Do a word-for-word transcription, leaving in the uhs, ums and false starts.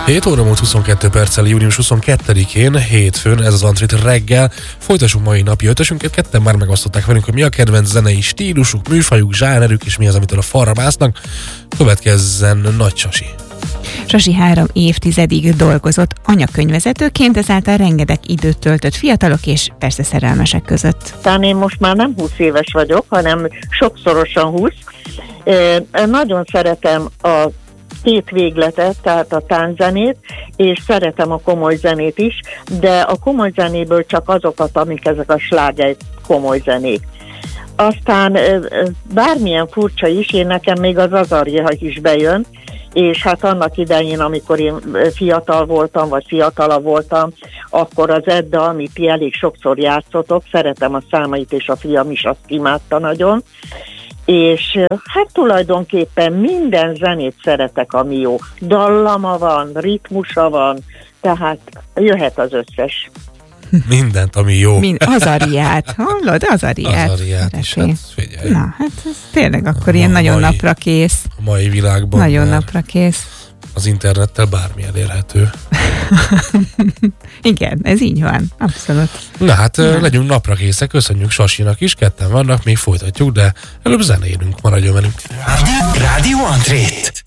hét óra múlt huszonkettő perccel, június huszonkettedikén, hétfőn, ez az Antrit reggel. Folytassuk mai napi ötösünket, ketten már megosztották velünk, hogy mi a kedvenc zenei stílusuk, műfajuk, zsánerük, és mi az, amitől a falra másznak. Következzen Nagy Sasi. Sasi három évtizedig dolgozott anyakönyvvezetőként, ezáltal rengeteg időt töltött fiatalok és persze szerelmesek között. Talán én most már nem húsz éves vagyok, hanem sokszorosan húsz. Nagyon szeretem a két végletet, tehát a tánczenét, és szeretem a komoly zenét is, de a komoly zenéből csak azokat, amik ezek a sláger komoly zenék. Aztán bármilyen furcsa is, én nekem még az Azaria is bejön, és hát annak idején, amikor én fiatal voltam, vagy fiatalabb voltam, akkor az Edda, amit ti elég sokszor játszotok, szeretem a számait, és a fiam is azt imádta nagyon, és hát tulajdonképpen minden zenét szeretek, ami jó. Dallama van, ritmusa van, tehát jöhet az összes. Mindent, ami jó. Mind, Azariát, hallod? Azariát. Azariát is, hát figyelj. Na, hát ez tényleg akkor a ilyen mai, nagyon napra kész. A mai világban. Nagyon napra kész. Az internettel bármi elérhető. Igen, ez így van, abszolút. Na hát Na. legyünk napra készek, köszönjük Sasinak is, ketten vannak, még folytatjuk, de előbb zenélünk, maradjon velünk. Rádió Antrit.